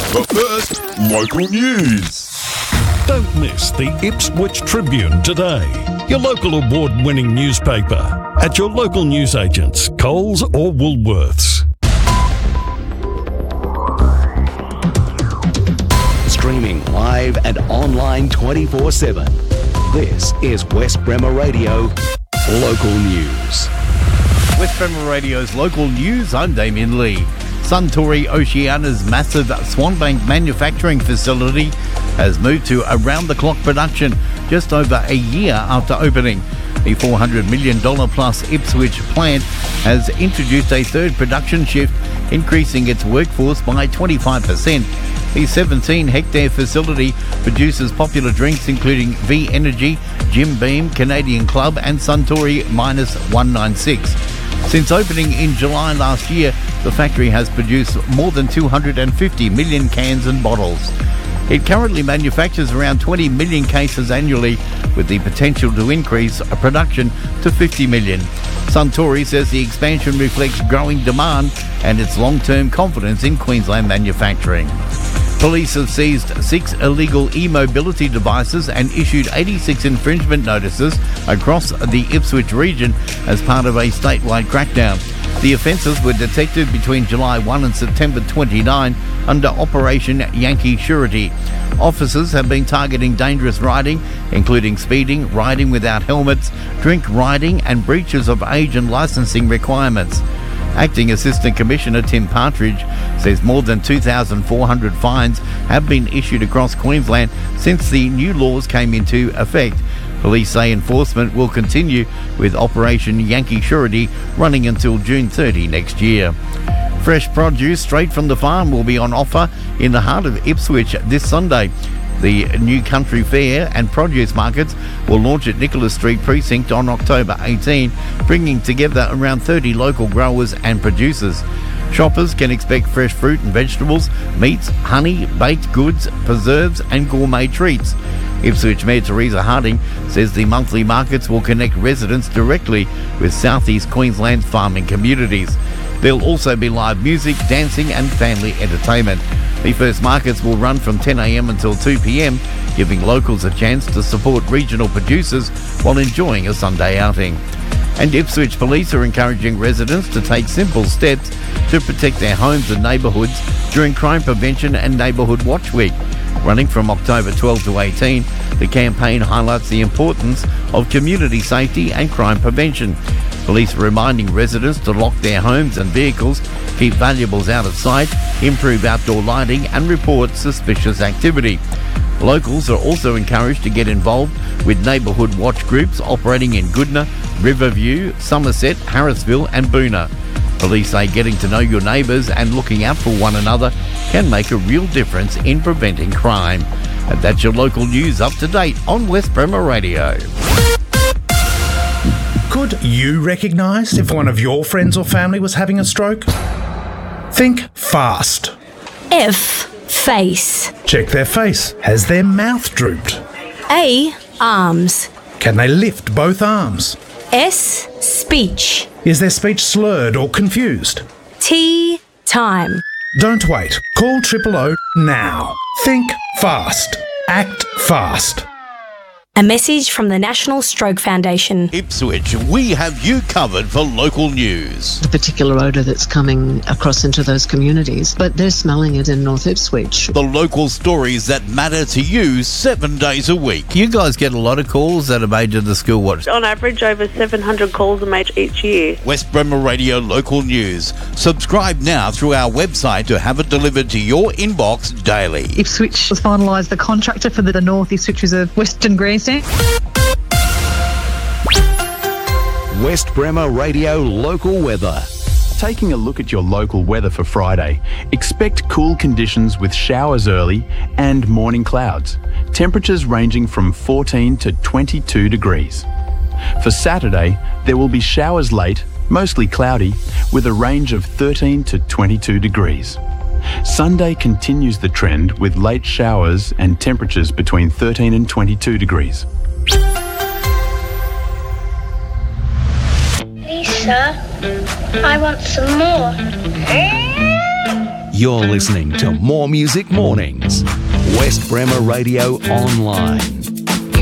But first, local news. Don't miss the Ipswich Tribune today, your local award-winning newspaper, at your local newsagents, Coles or Woolworths. Streaming live and online 24/7. This is West Bremer Radio Local News. West Bremer Radio's local news, I'm Damien Lee. Suntory Oceania's massive Swanbank manufacturing facility has moved to around-the-clock production just over a year after opening. The $400 million plus Ipswich plant has introduced a third production shift, increasing its workforce by 25%. The 17-hectare facility produces popular drinks including V Energy, Jim Beam, Canadian Club and Suntory Minus 196. Since opening in July last year, the factory has produced more than 250 million cans and bottles. It currently manufactures around 20 million cases annually, with the potential to increase production to 50 million. Suntory says the expansion reflects growing demand and its long-term confidence in Queensland manufacturing. Police have seized 6 illegal e-mobility devices and issued 86 infringement notices across the Ipswich region as part of a statewide crackdown. The offences were detected between July 1 and September 29 under Operation Yankee Surety. Officers have been targeting dangerous riding, including speeding, riding without helmets, drink riding and breaches of age and licensing requirements. Acting Assistant Commissioner Tim Partridge says more than 2,400 fines have been issued across Queensland since the new laws came into effect. Police say enforcement will continue with Operation Yankee Surety running until June 30 next year. Fresh produce straight from the farm will be on offer in the heart of Ipswich this Sunday. The new country fair and produce markets will launch at Nicholas Street Precinct on October 18, bringing together around 30 local growers and producers. Shoppers can expect fresh fruit and vegetables, meats, honey, baked goods, preserves and gourmet treats. Ipswich Mayor Teresa Harding says the monthly markets will connect residents directly with South East Queensland's farming communities. There'll also be live music, dancing and family entertainment. The first markets will run from 10 a.m. until 2 p.m, giving locals a chance to support regional producers while enjoying a Sunday outing. And Ipswich Police are encouraging residents to take simple steps to protect their homes and neighbourhoods during Crime Prevention and Neighbourhood Watch Week. Running from October 12 to 18, the campaign highlights the importance of community safety and crime prevention. Police are reminding residents to lock their homes and vehicles, keep valuables out of sight, improve outdoor lighting and report suspicious activity. Locals are also encouraged to get involved with neighbourhood watch groups operating in Goodna, Riverview, Somerset, Harrisville and Boonah. Police say getting to know your neighbours and looking out for one another can make a real difference in preventing crime. And that's your local news up to date on West Bremer Radio. Could you recognise if one of your friends or family was having a stroke? Think fast. F. Face. Check their face. Has their mouth drooped? A. Arms. Can they lift both arms? S. Speech. Is their speech slurred or confused? T. Time. Don't wait. Call 000 now. Think fast. Act fast. A message from the National Stroke Foundation. Ipswich, we have you covered for local news. The particular odour that's coming across into those communities, but they're smelling it in North Ipswich. The local stories that matter to you 7 days a week. You guys get a lot of calls that are made to the school watch. On average, over 700 calls are made each year. West Bremer Radio Local News. Subscribe now through our website to have it delivered to your inbox daily. Ipswich has finalised the contractor for the North Ipswich Reserve Western Grandstand. West Bremer Radio Local Weather. Taking a look at your local weather for Friday, expect cool conditions with showers early and morning clouds. Temperatures ranging from 14 to 22 degrees. For Saturday, there will be showers late, mostly cloudy, with a range of 13 to 22 degrees. Sunday continues the trend with late showers and temperatures between 13 and 22 degrees. Lisa, I want some more. You're listening to More Music Mornings. West Bremer Radio Online.